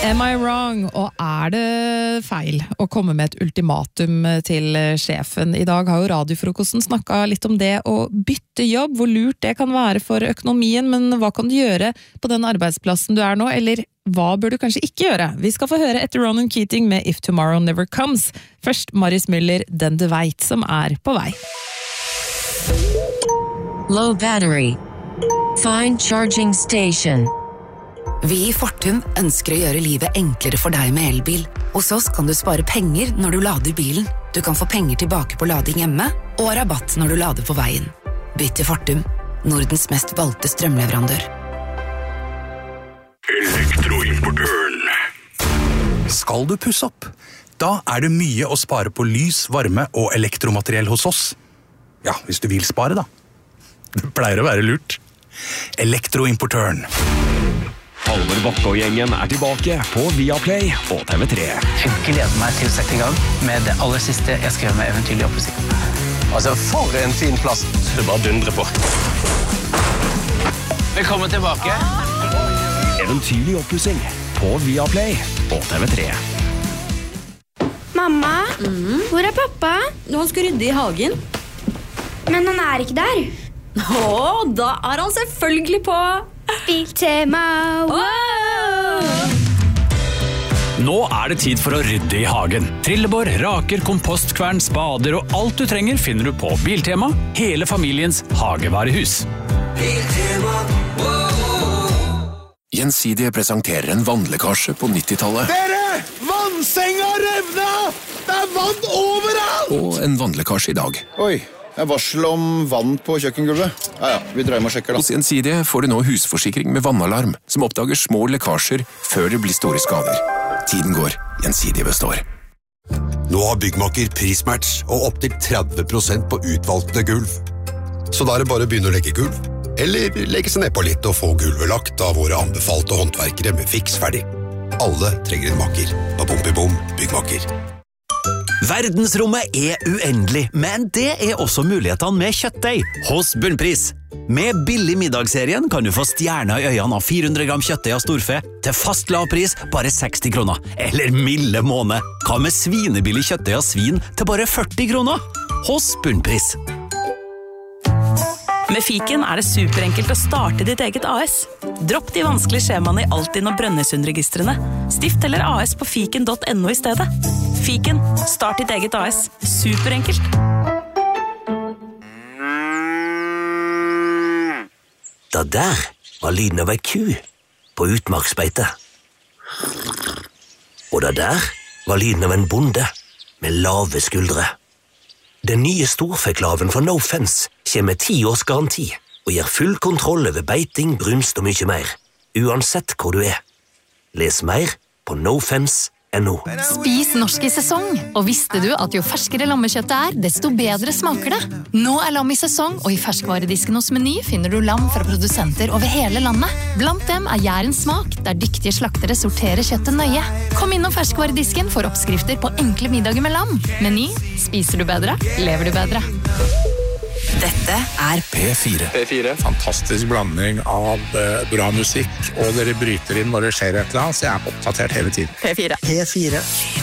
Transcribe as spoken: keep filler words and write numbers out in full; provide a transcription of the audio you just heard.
Am I wrong? Og er det feil å komme med et ultimatum til sjefen? I dag har jo radiofrokosten snakket litt om det å bytte jobb, hvor lurt det kan være for økonomien, men hva kan du gjøre på den arbeidsplassen du er nå, eller hva bør du kanskje ikke gjøre? Vi skal få høre etter Ronan Keating med If Tomorrow Never Comes. Først Marius Müller, Den du vet, som er på vei. Low battery. Find charging station. Vi i Fortum ønsker å gjøre livet enklere for deg med elbil. Hos oss kan du spare penger når du lader bilen. Du kan få penger tilbake på lading hjemme, og rabatt når du lader på veien. Bytt til Fortum, Nordens mest valgte strømleverandør. Elektroimportøren. Skal du pusse opp? Da er det mye å spare på lys, varme og elektromateriell hos oss. Ja, hvis du vil spare da. Det pleier å være lurt. Elektroimportøren. Halvor Bakke og gjengen er tilbake på Viaplay og T V tre. Jeg gleder meg til å sette i gang med det aller siste jeg skrev med Eventyrlig oppussing. Altså, for en fin plass. Det bare dundrer på. Velkommen tilbake. Eventyrlig oppussing på Viaplay og T V tre. Mamma, mm. hvor er pappa? Han skal rydde i hagen. Men han er ikke der. Åh, da er han selvfølgelig på Biltema. Wow! Nå er det tid for å rydde i hagen. Trillebår, raker, kompostkvern, spader og alt du trenger finner du på Biltema, hele familiens hagevarehus. Biltema, wow! Gjensidige presenterer en vannlekkasje på nittitallet. Dere! Vannsenga revna! Det er vann overalt! Og en vannlekkasje i dag. Oi. Jeg varsel om vann på kjøkkengulvet. Ja, ja, vi dreier med og sjekker da. Hos Gjensidige får du nå husforsikring med vannalarm, som oppdager små lekkasjer før det blir store skader. Tiden går, Gjensidige består. Nå har Byggmaker prismatch og opp til tretti prosent på utvalgte gulv. Så da er det bare å begynne å legge gulv, eller legge seg ned på litt og få gulvet lagt av våre anbefalte håndverkere med fiks ferdig. Alle trenger en makker. Bom, bom, Byggmaker. Verdensrommet er uendelig, men det er også mulighetene med kjøttdeig hos Bunnpris. Med billig middagsserien kan du få stjerner i øynene av fire hundre gram kjøttdeig av storfe til fast lavpris bare seksti kroner. Eller milde måned. Hva med svinebillig kjøttdeig av svin til bare førti kroner? Hos Bunnpris. Med Fiken er det superenkelt å starte ditt eget A S. Dropp de vanskelige skjemaene i Altinn og Brønnøysundregistrene. Stift eller A S på fiken punktum no i stedet. Fiken, start ditt eget A S. Superenkelt. Da der var lyden av ei ku på utmarksbeite. Og da der var lyden av en bonde med lave skuldre. Den nye storfeklaven fra No Fence kommer med ti års garanti og gir full kontroll over beiting, brunst og mye mer, uansett hvor du er. Les mer på nofence punktum no. Spis norsk i sesong, og visste du at jo ferskere lammekjøttet er, desto bedre smaker det. Nå er lam i sesong, og i ferskvaredisken hos Meny finner du lam fra produsenter over hele landet. Blant dem er Jærens smak, der dyktige slaktere sorterer kjøttet nøye. Kom innom ferskvaredisken for oppskrifter på enkle middager med lam. Meny, spiser du bedre, lever du bedre. Dette er P fire. P fire. Fantastisk blanding av bra musikk, og dere bryter inn når det skjer et eller annet, så jeg er oppdatert hele tiden. P fire. P fire.